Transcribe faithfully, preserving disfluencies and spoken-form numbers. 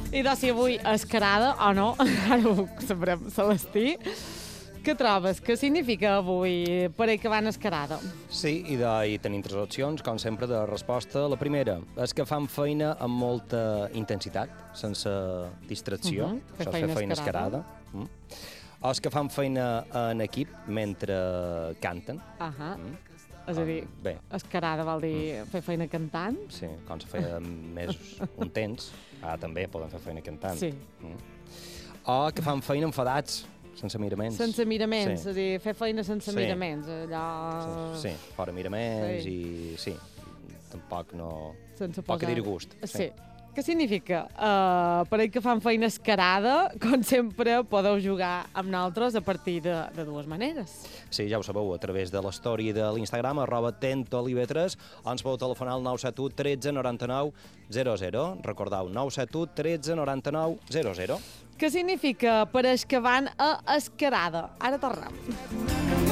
I doncs si avui escarada o no, ara ho sabrem, Celestí. Què trobes? Què significa avui parell que van escarada? Sí, i, de, i tenim tres opcions, com sempre, de resposta. La primera és que fan feina amb molta intensitat, sense distracció. Uh -huh. Això és fer feina escarada. Mm. O és que fan feina en equip mentre canten. Uh -huh. Mm. És a dir, um, bé. escarada vol dir fer feina cantant? Sí, com se feia més un temps. Ara també podem fer feina cantant. Sí. Mm. O que fan feina enfadats, sense miraments. Sense miraments, sí. És a dir, fer feina sense sí. miraments. Allò... Sí, sí, fora miraments sí. i sí, tampoc no... Sense poc posar... a dir gust. Sí. sí. Què significa? Uh, parell que fan feina escarada, com sempre, podeu jugar amb nosaltres a partir de, de dues maneres. Sí, ja ho sabeu, a través de l'història de l'Instagram, arroba tentolivetres, o ens podeu telefonar al nou set u tretze noranta-nou zero zero. Recordeu, nou set u tretze noranta-nou zero zero. Què significa pareix que van a escarada? Ara tornem.